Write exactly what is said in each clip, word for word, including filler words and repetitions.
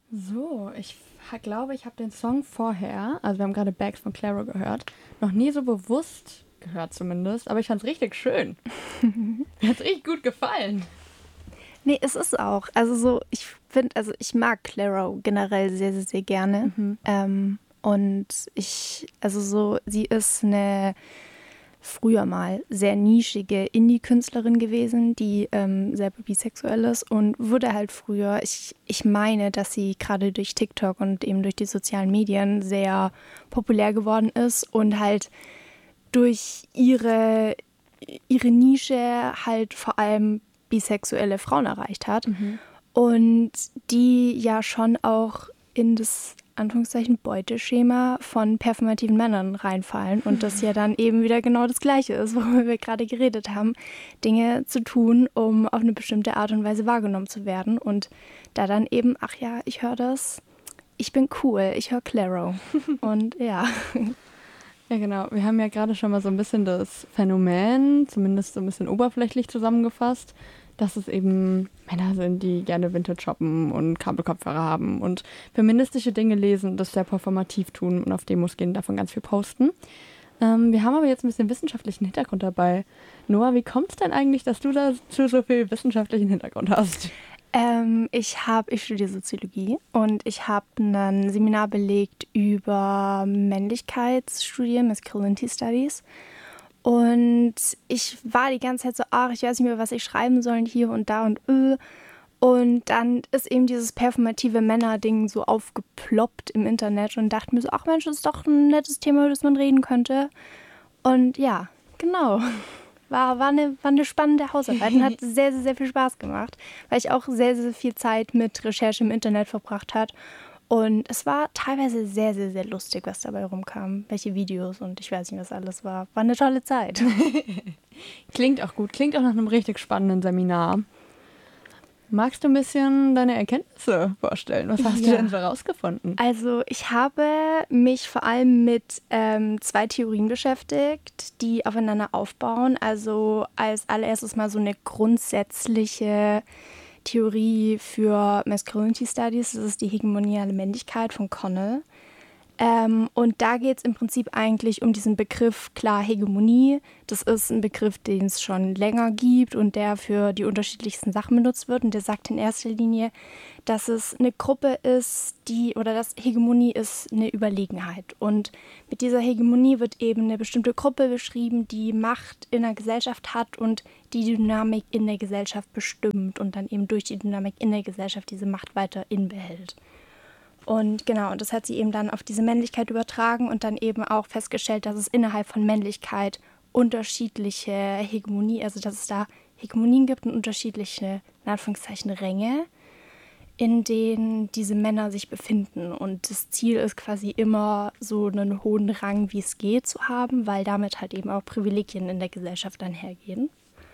So, ich ha- glaube, ich habe den Song vorher, also wir haben gerade Bags von Clairo gehört, noch nie so bewusst gehört zumindest, aber ich fand es richtig schön. Mir hat es richtig gut gefallen. Nee, es ist auch. Also so, ich finde, also ich mag Clairo generell sehr, sehr, sehr gerne. Mhm. Ähm, und ich, also so, sie ist eine früher mal sehr nischige Indie-Künstlerin gewesen, die ähm, selber bisexuell ist und wurde halt früher, ich, ich meine, dass sie gerade durch TikTok und eben durch die sozialen Medien sehr populär geworden ist und halt durch ihre, ihre Nische halt vor allem bisexuelle Frauen erreicht hat Mhm. und die ja schon auch in das Anführungszeichen Beuteschema von performativen Männern reinfallen und das ja dann eben wieder genau das Gleiche ist, worüber wir gerade geredet haben, Dinge zu tun, um auf eine bestimmte Art und Weise wahrgenommen zu werden und da dann eben, ach ja, ich höre das, ich bin cool, ich höre Clairo und ja. Ja, genau. Wir haben ja gerade schon mal so ein bisschen das Phänomen, zumindest so ein bisschen oberflächlich zusammengefasst, dass es eben Männer sind, die gerne Vintage shoppen und Kabelkopfhörer haben und feministische Dinge lesen und das sehr performativ tun und auf Demos gehen, davon ganz viel posten. Ähm, wir haben aber jetzt ein bisschen wissenschaftlichen Hintergrund dabei. Noah, wie kommt es denn eigentlich, dass du dazu so viel wissenschaftlichen Hintergrund hast? Ähm, ich habe, ich studiere Soziologie und ich habe ein Seminar belegt über Männlichkeitsstudien, Masculinity Studies. Und ich war die ganze Zeit so, ach, ich weiß nicht mehr, was ich schreiben soll und hier und da und äh. Und dann ist eben dieses performative Männer-Ding so aufgeploppt im Internet und dachte mir so, ach Mensch, das ist doch ein nettes Thema, über das man reden könnte. Und ja, genau. War, war, eine, war eine spannende Hausarbeit und hat sehr, sehr, sehr viel Spaß gemacht, weil ich auch sehr, sehr viel Zeit mit Recherche im Internet verbracht habe. Und es war teilweise sehr, sehr, sehr lustig, was dabei rumkam. Welche Videos und ich weiß nicht, was alles war. War eine tolle Zeit. Klingt auch gut, klingt auch nach einem richtig spannenden Seminar. Magst du ein bisschen deine Erkenntnisse vorstellen? Was hast du Ja. denn so rausgefunden? Also ich habe mich vor allem mit ähm, zwei Theorien beschäftigt, die aufeinander aufbauen. Also als allererstes mal so eine grundsätzliche Theorie für Masculinity Studies. Das ist die hegemoniale Männlichkeit von Connell. Ähm, und da geht es im Prinzip eigentlich um diesen Begriff, klar, Hegemonie. Das ist ein Begriff, den es schon länger gibt und der für die unterschiedlichsten Sachen benutzt wird. Und der sagt in erster Linie, dass es eine Gruppe ist, die, oder dass Hegemonie ist eine Überlegenheit. Und mit dieser Hegemonie wird eben eine bestimmte Gruppe beschrieben, die Macht in der Gesellschaft hat und die Dynamik in der Gesellschaft bestimmt und dann eben durch die Dynamik in der Gesellschaft diese Macht weiter inbehält. Und genau, und das hat sie eben dann auf diese Männlichkeit übertragen und dann eben auch festgestellt, dass es innerhalb von Männlichkeit unterschiedliche Hegemonie, also dass es da Hegemonien gibt und unterschiedliche, in Anführungszeichen, Ränge, in denen diese Männer sich befinden. Und das Ziel ist quasi immer, so einen hohen Rang, wie es geht, zu haben, weil damit halt eben auch Privilegien in der Gesellschaft einhergehen.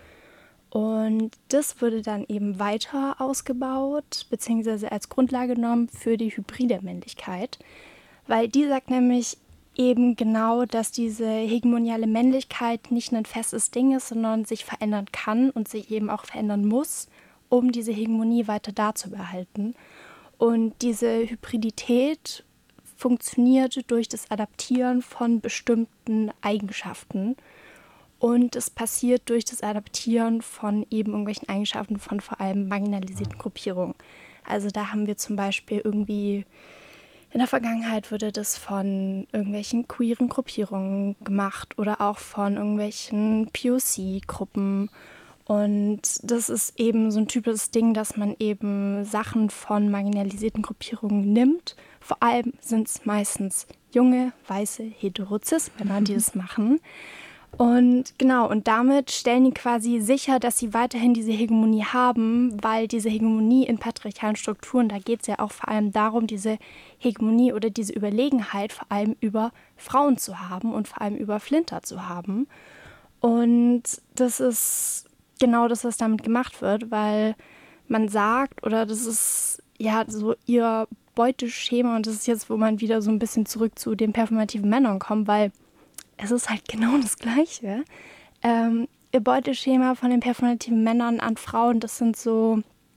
Und das wurde dann eben weiter ausgebaut, beziehungsweise als Grundlage genommen für die hybride Männlichkeit, weil die sagt nämlich eben genau, dass diese hegemoniale Männlichkeit nicht ein festes Ding ist, sondern sich verändern kann und sich eben auch verändern muss, um diese Hegemonie weiter da zu behalten. Und diese Hybridität funktioniert durch das Adaptieren von bestimmten Eigenschaften. Und es passiert durch das Adaptieren von eben irgendwelchen Eigenschaften von vor allem marginalisierten Gruppierungen. Also da haben wir zum Beispiel irgendwie, in der Vergangenheit wurde das von irgendwelchen queeren Gruppierungen gemacht oder auch von irgendwelchen P O C-Gruppen. Und das ist eben so ein typisches Ding, dass man eben Sachen von marginalisierten Gruppierungen nimmt. Vor allem sind es meistens junge, weiße, hetero-cis-Männer, die das machen. Und genau, und damit stellen die quasi sicher, dass sie weiterhin diese Hegemonie haben, weil diese Hegemonie in patriarchalen Strukturen, da geht es ja auch vor allem darum, diese Hegemonie oder diese Überlegenheit vor allem über Frauen zu haben und vor allem über Flinter zu haben. Und das ist genau das, was damit gemacht wird, weil man sagt, oder das ist ja so ihr Beuteschema, und das ist jetzt, wo man wieder so ein bisschen zurück zu den performativen Männern kommt, weil es ist halt genau das Gleiche. Ähm, ihr Beuteschema von den performativen Männern an Frauen, das sind so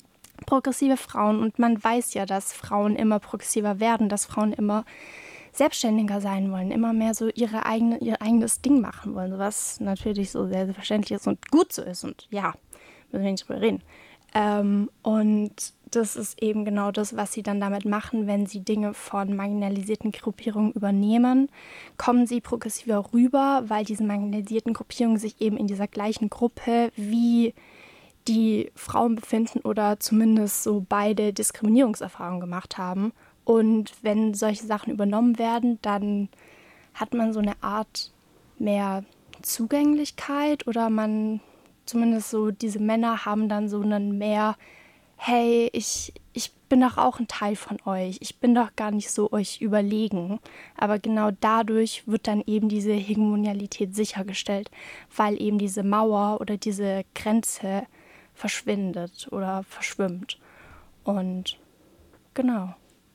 progressive Frauen und man weiß ja, dass Frauen immer progressiver werden, dass Frauen immer selbstständiger sein wollen, immer mehr so ihre eigene, ihr eigenes Ding machen wollen, was natürlich so selbstverständlich ist und gut so ist und ja, müssen wir nicht drüber reden. Ähm, und das ist eben genau das, was sie dann damit machen, wenn sie Dinge von marginalisierten Gruppierungen übernehmen, kommen sie progressiver rüber, weil diese marginalisierten Gruppierungen sich eben in dieser gleichen Gruppe wie die Frauen befinden oder zumindest so beide Diskriminierungserfahrungen gemacht haben. Und wenn solche Sachen übernommen werden, dann hat man so eine Art mehr Zugänglichkeit oder man, zumindest so diese Männer haben dann so einen mehr, hey, ich, ich bin doch auch ein Teil von euch, ich bin doch gar nicht so euch überlegen. Aber genau dadurch wird dann eben diese Hegemonialität sichergestellt, weil eben diese Mauer oder diese Grenze verschwindet oder verschwimmt. Und genau.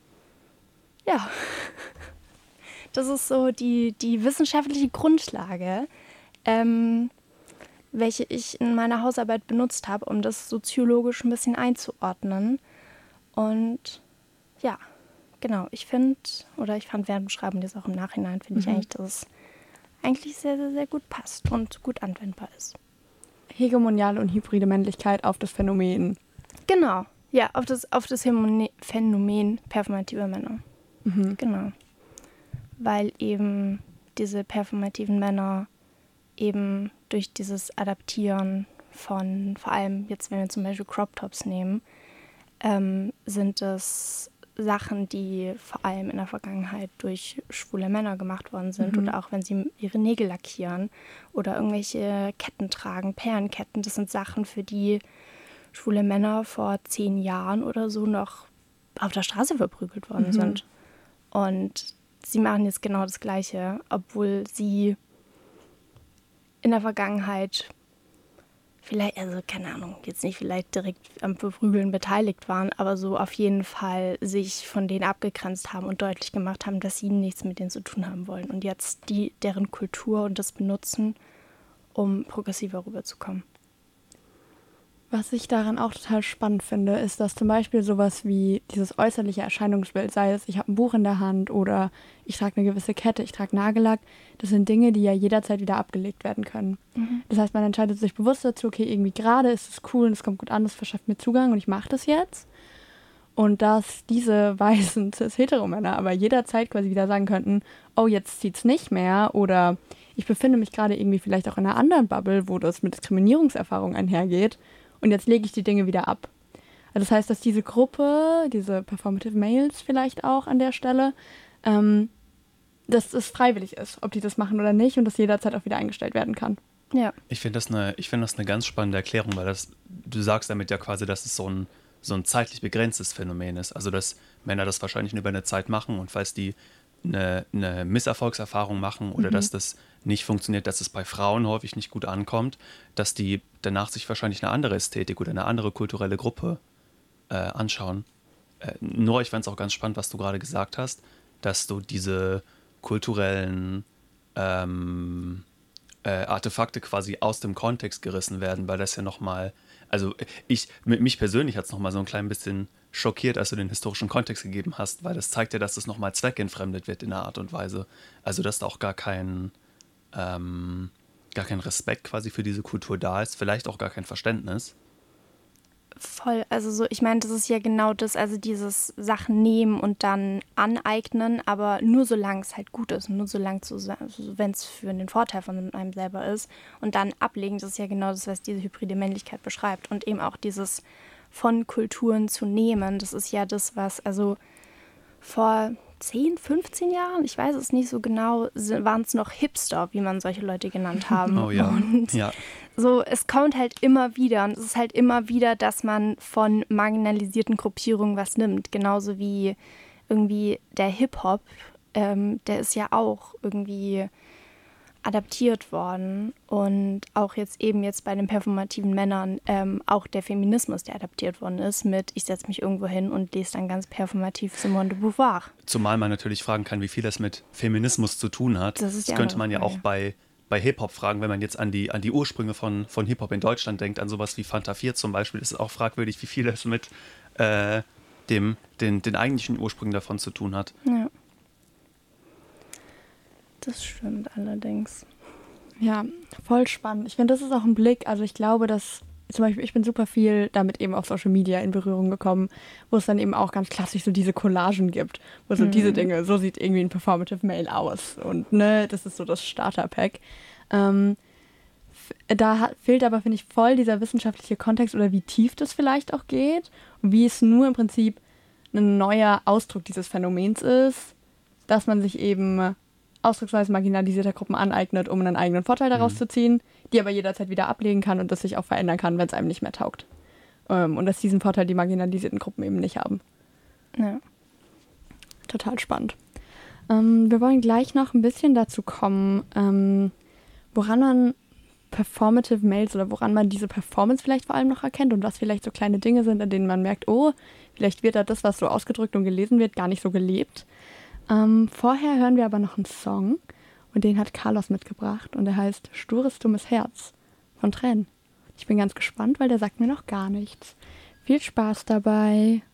Ja, das ist so die, die wissenschaftliche Grundlage, ähm, welche ich in meiner Hausarbeit benutzt habe, um das soziologisch ein bisschen einzuordnen. Und ja, genau, ich finde, oder ich fand während dem Schreiben das auch im Nachhinein, finde ich Mhm. eigentlich, dass es eigentlich sehr, sehr, sehr gut passt und gut anwendbar ist. Hegemoniale und hybride Männlichkeit auf das Phänomen. Genau, ja, auf das, auf das Hämone- Phänomen performative Männer. Mhm. Genau. Weil eben diese performativen Männer eben durch dieses Adaptieren von, vor allem jetzt, wenn wir zum Beispiel Crop Tops nehmen, ähm, sind es Sachen, die vor allem in der Vergangenheit durch schwule Männer gemacht worden sind. Mhm. Oder auch wenn sie ihre Nägel lackieren oder irgendwelche Ketten tragen, Perlenketten. Das sind Sachen, für die schwule Männer vor zehn Jahren oder so noch auf der Straße verprügelt worden Mhm. sind. Und sie machen jetzt genau das Gleiche, obwohl sie in der Vergangenheit vielleicht, also keine Ahnung, jetzt nicht vielleicht direkt am Verprügeln beteiligt waren, aber so auf jeden Fall sich von denen abgegrenzt haben und deutlich gemacht haben, dass sie nichts mit denen zu tun haben wollen. Und jetzt die, deren Kultur und das benutzen, um progressiver rüberzukommen. Was ich daran auch total spannend finde, ist, dass zum Beispiel sowas wie dieses äußerliche Erscheinungsbild, sei es, ich habe ein Buch in der Hand oder ich trage eine gewisse Kette, ich trage Nagellack, das sind Dinge, die ja jederzeit wieder abgelegt werden können. Mhm. Das heißt, man entscheidet sich bewusst dazu, okay, irgendwie gerade ist es cool und es kommt gut an, das verschafft mir Zugang und ich mache das jetzt. Und dass diese weißen cis-hetero-Männer aber jederzeit quasi wieder sagen könnten, oh, jetzt zieht's nicht mehr oder ich befinde mich gerade irgendwie vielleicht auch in einer anderen Bubble, wo das mit Diskriminierungserfahrung einhergeht. Und jetzt lege ich die Dinge wieder ab. Also das heißt, dass diese Gruppe, diese Performative Males vielleicht auch an der Stelle, ähm, dass es freiwillig ist, ob die das machen oder nicht und das jederzeit auch wieder eingestellt werden kann. Ja. Ich finde das, eine, ich find das eine ganz spannende Erklärung, weil das, du sagst damit ja quasi, dass es so ein, so ein zeitlich begrenztes Phänomen ist. Also dass Männer das wahrscheinlich nur über eine Zeit machen und falls die eine, eine Misserfolgserfahrung machen oder Mhm. dass das nicht funktioniert, dass es bei Frauen häufig nicht gut ankommt, dass die danach sich wahrscheinlich eine andere Ästhetik oder eine andere kulturelle Gruppe äh, anschauen. Äh, nur, ich fand es auch ganz spannend, was du gerade gesagt hast, dass du diese kulturellen ähm, äh, Artefakte quasi aus dem Kontext gerissen werden, weil das ja nochmal, also ich, mit mich persönlich hat es nochmal so ein klein bisschen schockiert, als du den historischen Kontext gegeben hast, weil das zeigt ja, dass es nochmal zweckentfremdet wird in einer Art und Weise. Also dass da auch gar kein ähm, gar kein Respekt quasi für diese Kultur da ist, vielleicht auch gar kein Verständnis. Voll, also so, ich meine, das ist ja genau das, also dieses Sachen nehmen und dann aneignen, aber nur solange es halt gut ist, nur solange, so, wenn es für den Vorteil von einem selber ist und dann ablegen, das ist ja genau das, was diese hybride Männlichkeit beschreibt und eben auch dieses von Kulturen zu nehmen, das ist ja das, was, also vor zehn, fünfzehn Jahren, ich weiß es nicht so genau, waren es noch Hipster, wie man solche Leute genannt haben. Oh ja, und ja. So, es kommt halt immer wieder und es ist halt immer wieder, dass man von marginalisierten Gruppierungen was nimmt. Genauso wie irgendwie der Hip-Hop, ähm, der ist ja auch irgendwie adaptiert worden und auch jetzt eben jetzt bei den performativen Männern ähm, auch der Feminismus, der adaptiert worden ist mit ich setze mich irgendwo hin und lese dann ganz performativ Simone de Beauvoir. Zumal man natürlich fragen kann, wie viel das mit Feminismus zu tun hat. Das ist die das könnte andere man ja Frage. auch bei, bei Hip-Hop fragen, wenn man jetzt an die, an die Ursprünge von, von Hip-Hop in Deutschland denkt, an sowas wie Fanta vier zum Beispiel, ist es auch fragwürdig, wie viel das mit äh, dem, den, den eigentlichen Ursprung davon zu tun hat. Ja. Das stimmt allerdings. Ja, voll spannend. Ich finde, das ist auch ein Blick, also ich glaube, dass zum Beispiel, ich bin super viel damit eben auf Social Media in Berührung gekommen, wo es dann eben auch ganz klassisch so diese Collagen gibt, wo so Mhm. diese Dinge, so sieht irgendwie ein Performative Mail aus und ne, das ist so das Starter-Pack. Ähm, f- da hat, fehlt aber, finde ich, voll dieser wissenschaftliche Kontext oder wie tief das vielleicht auch geht und wie es nur im Prinzip ein neuer Ausdruck dieses Phänomens ist, dass man sich eben ausdrucksweise marginalisierter Gruppen aneignet, um einen eigenen Vorteil daraus Mhm. zu ziehen, die aber jederzeit wieder ablegen kann und das sich auch verändern kann, wenn es einem nicht mehr taugt. Ähm, und dass diesen Vorteil die marginalisierten Gruppen eben nicht haben. Ja. Total spannend. Ähm, wir wollen gleich noch ein bisschen dazu kommen, ähm, woran man Performative Mails oder woran man diese Performance vielleicht vor allem noch erkennt und was vielleicht so kleine Dinge sind, an denen man merkt, oh, vielleicht wird da das, was so ausgedrückt und gelesen wird, gar nicht so gelebt. Ähm, vorher hören wir aber noch einen Song und den hat Carlos mitgebracht und der heißt Stures dummes Herz von Tränen. Ich bin ganz gespannt, weil der sagt mir noch gar nichts. Viel Spaß dabei.